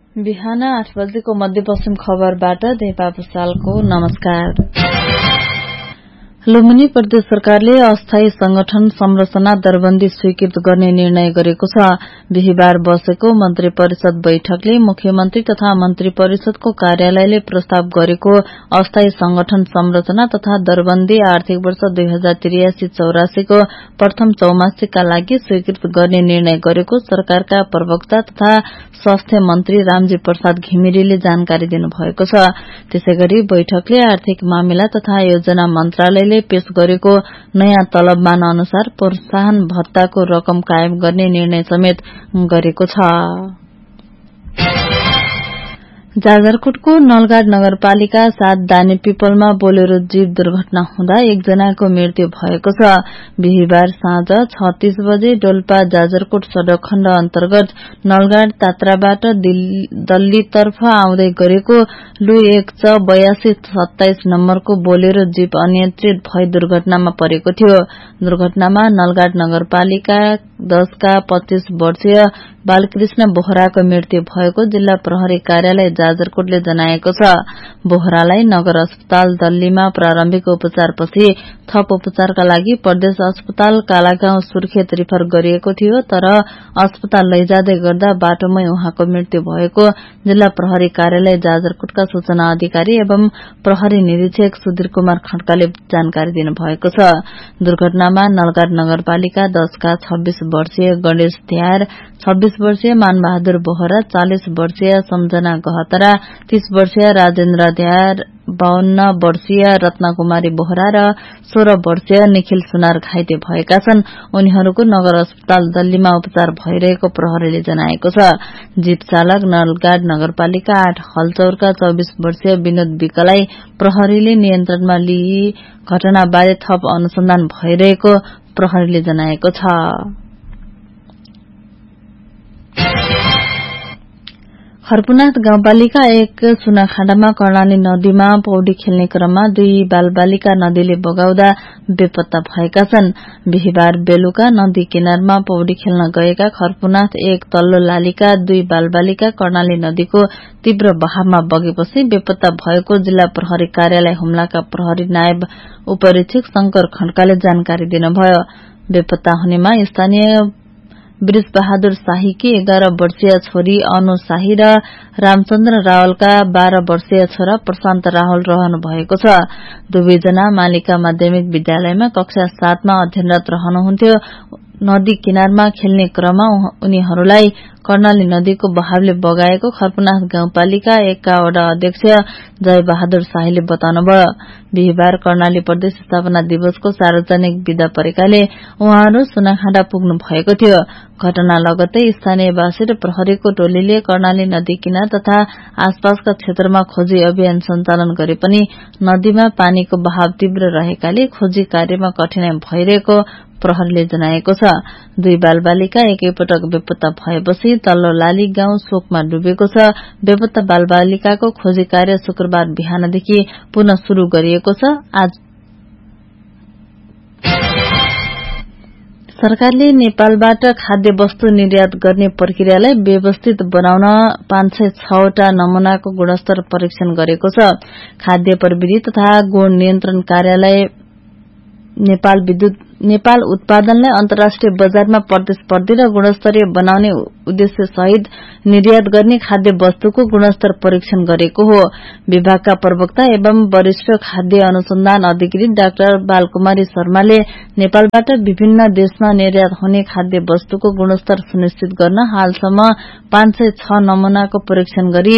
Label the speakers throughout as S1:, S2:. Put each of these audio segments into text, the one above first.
S1: बिहान 8 बजेको मध्यपश्चिम खबरबाट देवा भूषालको नमस्कार। लुम्बिनी प्रदेश सरकारले अस्थायी संगठन संरचना दरबन्दी स्वीकृत गर्ने निर्णय गरेको छ। बिहिबार बसेको मन्त्री परिषद बैठकले मुख्यमन्त्री तथा मन्त्री परिषदको कार्यालयले प्रस्ताव गरेको अस्थायी संगठन संरचना तथा दरबन्दी आर्थिक वर्ष 2083-84 को प्रथम चौमासिकका लागि स्वीकृत गर्ने निर्णय गरेको सरकारका प्रवक्ता तथा स्वास्थ्य मन्त्री रामजी प्रसाद घिमिरेले जानकारी दिनुभएको छ। त्यसैगरी बैठकले आर्थिक मामिला तथा योजना मन्त्रालयले पेश गरेको नयाँ तलबमान अनुसार प्रोत्साहन भत्ताको रकम कायम गर्ने निर्णय समेत गरेको छ। जाजरकोटको नलगाड नगरपालिका 7 दाने पिपलमा बोलेरो जीप दुर्घटना हुँदा एकजनाको मृत्यु भएको छ। बिहिबार साँझ 6:30 बजे डोल्पा जाजरकोट सड़क खण्ड अन्तर्गत नलगाड तात्राबाट दल्लीतर्फ आउँदै गरेको लु 1 नम्बरको बोलेरो जीप अनियन्त्रित भई दुर्घटनामा परेको थियो। दुर्घटनामा नलगाड नगरपालिका 10 का 25 वर्षीय बालकृष्ण बोहराको मृत्यु भएको जिल्ला प्रहरी कार्यालय जाजरकोटले जनाएको छ। बोहरालाई नगर अस्पताल दल्लीमा प्रारम्भिक उपचारपछि थप उपचारका लागि प्रदेश अस्पताल कालागाउँ सुर्खेत रिफर गरिएको थियो, तर अस्पताल लैजाँदै गर्दा बाटोमै उहाँको मृत्यु भएको जिल्ला प्रहरी कार्यालय जाजरकोटका सूचना अधिकारी एवं प्रहरी निरीक्षक सुधीर कुमार खड्काले जानकारी दिनुभएको छ। दुर्घटनामा नलगाड नगरपालिका 10 का 26 वर्षीय गणेश त्यार, 26 वर्षीय मानबहादुर बोहरा, 40 वर्षीय सम्झना गहतरा, 30 वर्षीय राजेन्द्र त्यार, 52 वर्षीय रत्नकुमारी बोहरा र 16 वर्षीय निखिल सुनार घाइते भएका छन्। उनीहरूको नगर अस्पताल दल्लीमा उपचार भइरहेको प्रहरीले जनाएको छ। जीप चालक नलगाड नगरपालिका 8 हलचौरका 24 वर्षीय विनोद विकलाई प्रहरीले नियन्त्रणमा लिई घटनाबारे थप अनुसन्धान भइरहेको प्रहरीले जनाएको छ। खर्पुनाथ गाउँपालिका 1 सुनाखाण्डमा कर्णाली नदीमा पौडी खेल्ने क्रममा 2 बालबालिका नदीले बगाउँदा बेपत्ता भएका छन्। बिहिबार बेलुका नदी किनारमा पौडी खेल्न गएका खर्पुनाथ 1 तल्लो लालीका 2 बालबालिका कर्णाली नदीको तीव्र बहावमा बगेपछि बेपत्ता भएको जिल्ला प्रहरी कार्यालय हुम्लाका प्रहरी नायब उपरीक्षक शंकर खड्काले जानकारी दिनुभयो। बेपत्ता हुनेमा स्थानीय ब्रिज बहादुर शाहीकी 11 वर्षीय छोरी अनु शाही र रामचन्द्र रावलका 12 वर्षीय छोरा प्रशान्त रावल रहनु भएको छ। दुवैजना मालिका माध्यमिक विद्यालयमा कक्षा 7 मा अध्ययनरत रहनुहुन्थ्यो। नदी किनारमा खेल्ने क्रममा उनीहरूलाई कर्णाली नदीको बहावले बगाएको खर्पुनाथ गाउँपालिका 1 का वडा अध्यक्ष जय बहादुर शाहीले बताउनुभयो। बिहिबार कर्णाली प्रदेश स्थापना दिवसको सार्वजनिक विदा परेकाले उहाँहरू सुनाखाण्डा पुग्नु भएको थियो। घटना लगत्तै स्थानीयवासी र प्रहरीको टोलीले कर्णाली नदी किनार तथा आसपासका क्षेत्रमा खोजी अभियान सञ्चालन गरे पनि नदीमा पानीको बहाव तीव्र रहेकाले खोजी कार्यमा कठिनाई भइरहेको प्रहरीले जनाएको छ। 2 बालबालिका एकैपटक बेपत्ता भएपछि तल्लो लाली गाउँ शोकमा डुबेको छ। बेपत्ता बालबालिकाको खोजी कार्य शुक्रबार बिहानदेखि पुनः शुरू गरिएको छ। आज सरकारले नेपालबाट खाद्य वस्तु निर्यात गर्ने प्रक्रियालाई व्यवस्थित बनाउन 506 वटा नमूनाको गुणस्तर परीक्षण गरेको छ। खाद्य प्रविधि तथा गुण नियन्त्रण कार्यालय नेपाल उत्पादनलाई अन्तर्राष्ट्रिय बजारमा प्रतिस्पर्धी र गुणस्तरीय बनाउने उद्देश्य सहित निर्यात गर्ने खाद्य वस्तुको गुणस्तर परीक्षण गरेको हो। विभागका प्रवक्ता एवं वरिष्ठ खाद्य अनुसन्धान अधिकृत डाक्टर बालकुमारी शर्माले नेपालबाट विभिन्न देशमा निर्यात हुने खाद्य वस्तुको गुणस्तर सुनिश्चित गर्न हालसम्म 506 नमूनाको परीक्षण गरी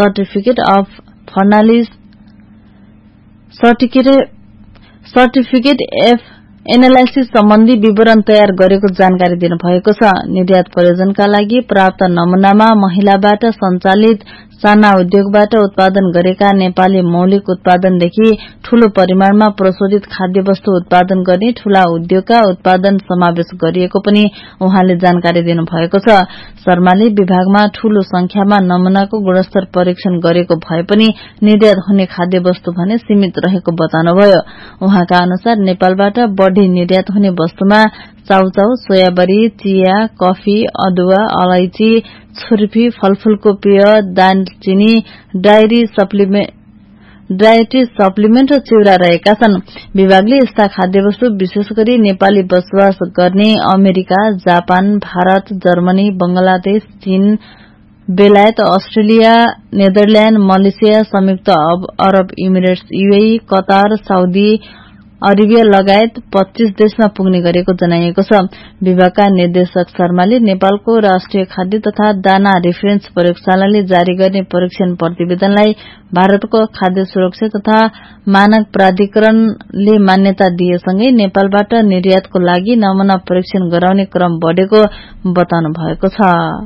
S1: सर्टिफिकेट एफ एनालाइसिस सम्बन्धी विवरण तयार गरेको जानकारी दिनुभएको छ। निर्यात प्रयोजनका लागि प्राप्त नमूनामा महिलाबाट सञ्चालित साना उद्योगबाट उत्पादन गरेका नेपाली मौलिक उत्पादनदेखि ठूलो परिमाणमा प्रशोधित खाद्य वस्तु उत्पादन गर्ने ठूला उद्योगका उत्पादन समावेश गरिएको पनि उहाँले जानकारी दिनुभएको छ। शर्माले विभागमा ठूलो संख्यामा नमूनाको गुणस्तर परीक्षण गरेको भए पनि निर्यात हुने खाद्य वस्तु भने सीमित रहेको बताउनुभयो। उहाँका अनुसार नेपालबाट बढ़ी निर्यात हुने वस्तुमा चाउचाउ, सोयाबरी, चिया, कफी, अदुवा, अलैची, छुर्पी, फलफूलको पेय, दालचिनी, डायरी सप्लिमेन्ट र चिउरा रहेका छन्। विभागले यस्ता खाद्यवस्तु विशेष गरी नेपाली बसोबास गर्ने America, Japan, Bharat, Germany, Bangladesh, चीन, बेलायत, अस्ट्रेलिया, नेदरल्याण्ड, मलेसिया, संयुक्त अरब emirates, UAE, Qatar, Saudi Arabia लगायत 25 देशमा पुग्ने गरेको जनाइएको छ। विभागका निर्देशक शर्माले नेपालको राष्ट्रिय खाद्य तथा दाना रेफरेन्स प्रयोगशालाले जारी गर्ने परीक्षण प्रतिवेदनलाई भारतको खाद्य सुरक्षा तथा मानक प्राधिकरणले मान्यता दिएसँगै नेपालबाट निर्यातको लागि नमूना परीक्षण गराउने क्रम बढ़ेको बताउनु भएको छ।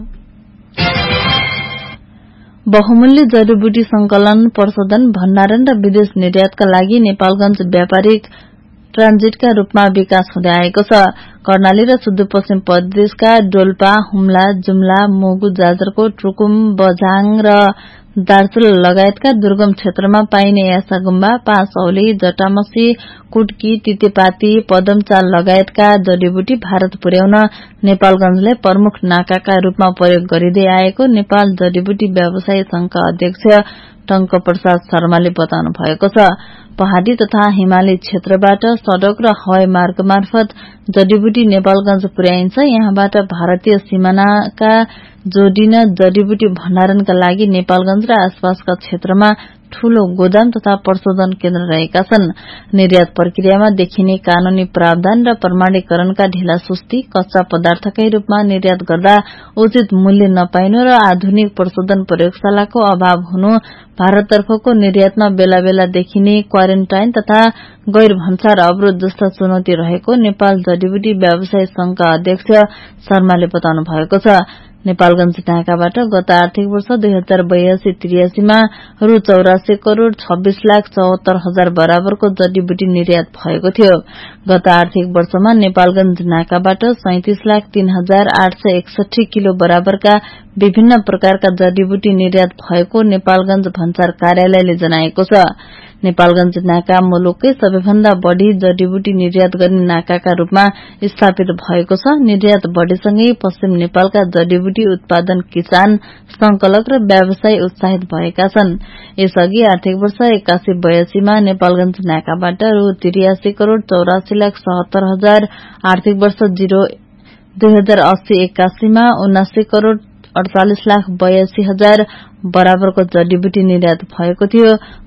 S1: बहुमूल्य जडीबुटी संकलन, प्रशोधन, भण्डारण र विदेश निर्यातका लागि नेपालगंज व्यापारिक ट्रान्जिटका रूपमा विकास हुँदै आएको छ। कर्णाली र सुदूरपश्चिम प्रदेशका डोल्पा, हुम्ला, जुम्ला, मुगु, जाजरकोट, रुकुम, बझाङ र दार्चुला लगायतका दुर्गम क्षेत्रमा पाइने यासागुम्बा, पाँचौली, जटामसी, कुटकी, तितेपाती, पदमचाल लगायतका जडीबुटी भारत पुर्याउन नेपालगंजलाई प्रमुख नाकाका रूपमा प्रयोग गरिँदै आएको नेपाल जडीबुटी व्यवसायी संघका अध्यक्ष टंक प्रसाद शर्माले बताउनु भएको छ। पहाड़ी तथा हिमाली क्षेत्रबाट सड़क र हवाई मार्ग मार्फत जडीबुटी नेपालगंज पुर्याइन्छ। यहाँबाट भारतीय सीमानाका जोडिन जडीबुटी भण्डारणका लागि नेपालगंज र आसपासका क्षेत्रमा ठूलो गोदाम तथा प्रशोधन केन्द्र रहेका छन्। निर्यात प्रक्रियामा देखिने कानूनी प्रावधान र प्रमाणीकरणका ढिलासुस्ती, कच्चा पदार्थकै रूपमा निर्यात गर्दा उचित मूल्य नपाइनु र आधुनिक प्रशोधन प्रयोगशालाको अभाव हुनु, भारततर्फको निर्यातमा बेला बेला देखिने क्वारेन्टाइन तथा गैर भन्सार अवरोध जस्ता चुनौती रहेको नेपाल जडीबुटी व्यवसायी संघका अध्यक्ष शर्माले बताउनु भएको छ। नेपालगंज नाकाबाट गत आर्थिक वर्ष 2082-83 मा रु 84 करोड़ 26,74,000 बराबरको जडीबुटी निर्यात भएको थियो। गत आर्थिक वर्षमा नेपालगंज नाकाबाट 37,03,861 किलो बराबरका विभिन्न प्रकारका जडीबुटी निर्यात भएको नेपालगंज भन्सार कार्यालयले जनाएको छ। नेपालगंज नाका मुलुककै सबैभन्दा बढ़ी जडीबुटी निर्यात गर्ने नाकाका रूपमा स्थापित भएको छ। निर्यात बढ़ेसँगै पश्चिम नेपालका जडीबुटी उत्पादन किसान, संकलक र व्यवसायी उत्साहित भएका छन्। यसअघि आर्थिक वर्ष 81-82 मा नेपालगंज नाकाबाट रु 83 करोड़ 84,77,000, आर्थिक वर्ष 2080-81 मा 79 करोड़ 48,82,000 बराबरको जडीबुटी निर्यात भएको थियो।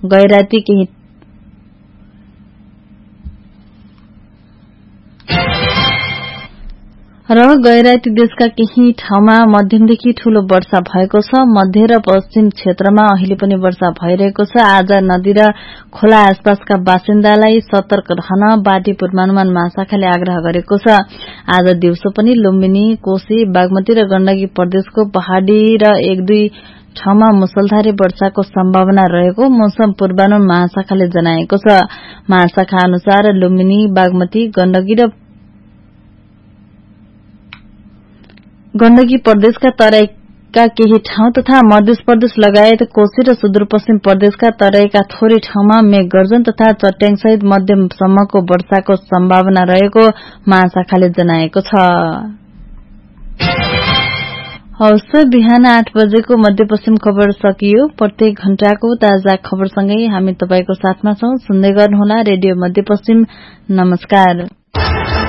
S1: गैराती देशका केही ठाउँमा मध्यमदेखि ठूलो वर्षा भएको छ। मध्य र पश्चिम क्षेत्रमा अहिले पनि वर्षा भइरहेको छ। आज नदी र खोला आसपासका बासिन्दालाई सतर्क रहन बाढी पूर्वानुमान महाशाखाले आग्रह गरेको छ। आज दिउँसो पनि लुम्बिनी, कोशी, बागमती र गण्डकी प्रदेशको पहाड़ी र 1-2 ठाउँमा मुसलधारे वर्षाको सम्भावना रहेको मौसम पूर्वानुमान महाशाखाले जनाएको छ। महाशाखा अनुसार लुम्बिनी, बागमती, गण्डकी प्रदेशका तराईका केही ठाउँ तथा मध्य प्रदेश लगायत कोशी र सुदूरपश्चिम प्रदेशका तराईका थोरै ठाउँमा मेघ गर्जन तथा चट्याङसहित मध्यमसम्मको वर्षाको सम्भावना रहेको महाशाखाले जनाएको छ। हवस्, बिहान 8 बजेको मध्यपश्चिम खबर सकियो। प्रत्येक घण्टाको ताजा खबरसँगै हामी तपाईको साथमा छौं। सुन्दै गर्नुहोला रेडियो मध्यपश्चिम। नमस्कार।